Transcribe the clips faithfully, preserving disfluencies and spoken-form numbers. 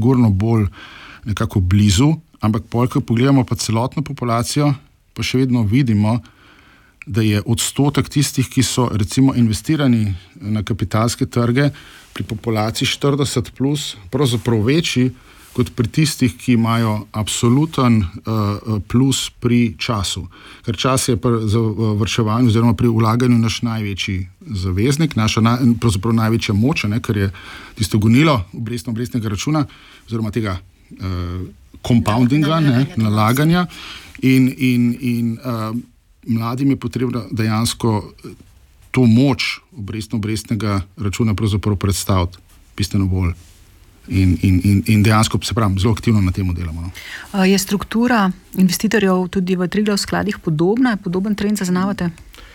sigurno bolj nekako blizu, ampak pol, ko pogledamo pa celotno populacijo, pa še vedno vidimo, da je odstotek tistih, ki so recimo investirani na kapitalske trge pri populaciji štirideset plus, pravzaprav večji kot pri tistih, ki imajo absoluten uh, plus pri času. Ker čas je pri varčevanju oziroma pri vlaganju naš največji zaveznik, naša na, pravzaprav največja moč, ne, ker je tisto gonilo obrestno obrestnega računa oziroma tega uh, compoundinga, ne, nalaganja in, in, in uh, mladim je potrebno dejansko to moč obrestno-obrestnega računa pravzaprav predstaviti bistveno bolj. In, in, in, in dejansko, se pravim, zelo aktivno na temu delamo. No. Je struktura investitorjev tudi v Triglav skladih podobna? Je podoben trend zaznavate?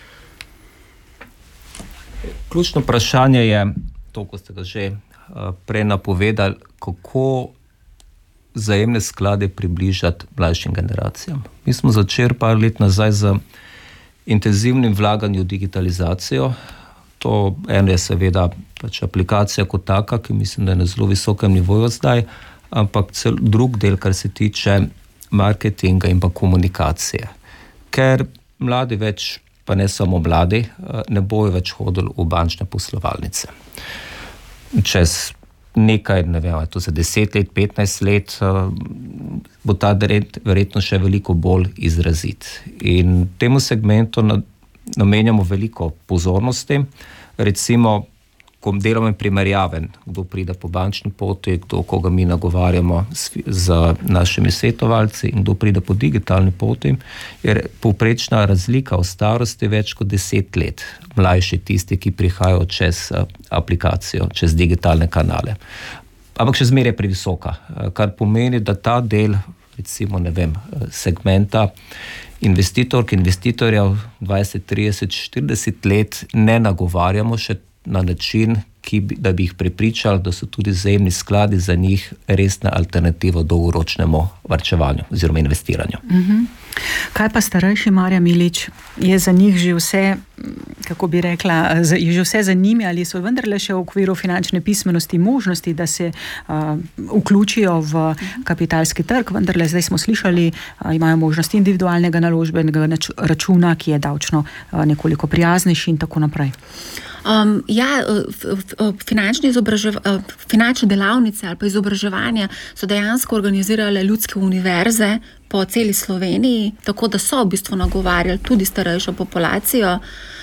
Ključno vprašanje je, to, ko ste ga že uh, prej napovedali, kako vzajemne sklade približati mlajšim generacijam. Mi smo začeli par let nazaj z intenzivnim vlaganjem v digitalizacijo. To eno je seveda pač aplikacija kot taka, ki mislim, da je na zelo visokem nivoju zdaj, ampak cel drug del, kar se tiče marketinga in pa komunikacije. Ker mladi več, pa ne samo mladi, ne bojo več hodili v bančne poslovalnice. Čez nekaj, ne vem, to za deset let, petnajst let, bo ta trend verjetno še veliko bolj izrazit. In temu segmentu namenjamo veliko pozornosti. Recimo, ko delamo primerjaven, kdo pride po bančni poti, kdo, koga mi nagovarjamo z našimi svetovalci in kdo pride po digitalni poti, je povprečna razlika v starosti več kot deset let. Mlajši tisti, ki prihajajo čez aplikacijo, čez digitalne kanale. Ampak še zmeraj je previsoka, kar pomeni, da ta del, recimo, ne vem, segmenta investitork, investitorjev dvajset, trideset, štirideset let ne nagovarjamo še na način, ki bi, da bi jih prepričali, da so tudi vzajemni skladi za njih resna alternativa dolgoročnemu varčevanju oziroma investiranju. Uh-huh. Kaj pa starejši Marja Milič? Je za njih že vse, kako bi rekla, je že vse za njimi ali so vendarle še v okviru finančne pismenosti možnosti, da se uh, vključijo v kapitalski trg? Vendarle zdaj smo slišali, uh, imajo možnost individualnega naložbenega računa, ki je davčno uh, nekoliko prijaznejši in tako naprej. Um, ja, finančne, izobražev, finančne delavnice ali pa izobraževanja so dejansko organizirale ljudske univerze po celi Sloveniji, tako da so v bistvu nagovarjali tudi starejšo populacijo.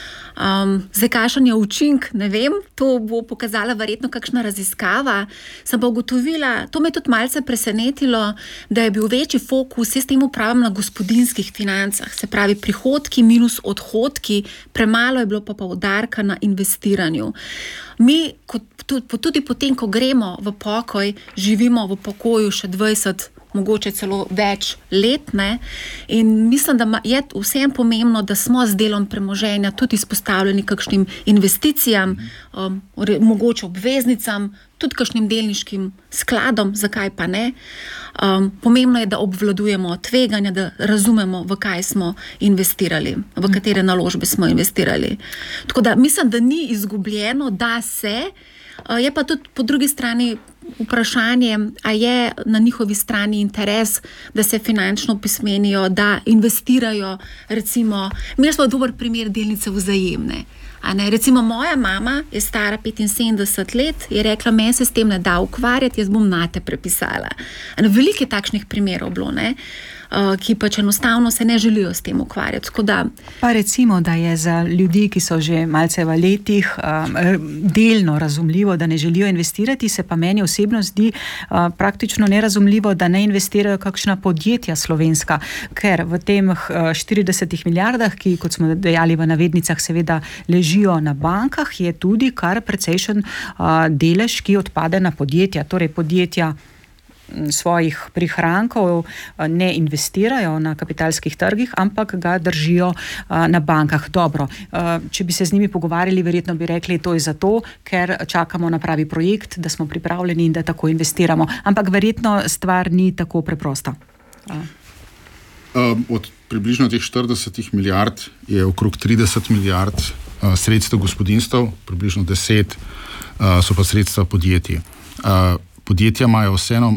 Um, zdaj, kakšen je učink, ne vem, to bo pokazala verjetno kakšna raziskava. Sem pa ugotovila, to me je tudi malce presenetilo, da je bil večji fokus, jaz temu pravim, na gospodinjskih financah, se pravi prihodki minus odhodki, premalo je bilo pa poudarka na investiranju. Mi, kot, tudi potem, ko gremo v pokoj, živimo v pokoju še dvajset, mogoče celo več let, ne? In mislim, da je vsem pomembno, da smo z delom premoženja tudi izpostavljeni kakšnim investicijam, um, mogoče obveznicam, tudi kakšnim delniškim skladom, zakaj pa ne. Um, pomembno je, da obvladujemo tveganja, da razumemo, v kaj smo investirali, v katere naložbe smo investirali. Tako da mislim, da ni izgubljeno, da se, uh, je pa tudi po drugi strani vprašanje, a je na njihovi strani interes, da se finančno pismenijo, da investirajo, recimo, imeli smo dober primer delnice Vzajemne. A ne, recimo moja mama je stara petinsedemdeset let, je rekla, meni se s tem ne da ukvarjati, jaz bom nate prepisala. A ne, veliko je takšnih primerov bilo, ne, uh, ki pač enostavno se ne želijo s tem ukvarjati. Da... Pa recimo, da je za ljudi, ki so že malce v letih, um, delno razumljivo, da ne želijo investirati, se pa meni osebno zdi uh, praktično nerazumljivo, da ne investirajo kakšna podjetja slovenska, ker v tem uh, štiridesetih milijardah, ki, kot smo dejali v navednicah, seveda ležijo na bankah, je tudi kar precejšen uh, delež, ki odpade na podjetja, torej podjetja svojih prihrankov ne investirajo na kapitalskih trgih, ampak ga držijo na bankah. Dobro, če bi se z njimi pogovarjali, verjetno bi rekli, to je zato, ker čakamo na pravi projekt, da smo pripravljeni in da tako investiramo. Ampak verjetno stvar ni tako preprosta. Od približno teh štiridesetih milijard je okrog trideset milijard sredstev gospodinjstev, približno deset so pa sredstva podjetij. Podjetja imajo vseeno